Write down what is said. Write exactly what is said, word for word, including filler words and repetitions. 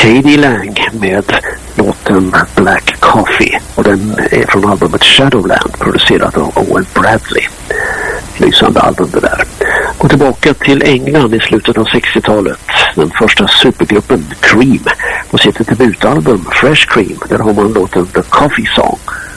K D Lang med låten Black Coffee, och den är från albumet Shadowland, producerat av Owen Bradley. Lysande album det där. Gå tillbaka till England i slutet av sextiotalet. Den första supergruppen Cream på sitt debutalbum Fresh Cream, där har man låten The Coffee Song.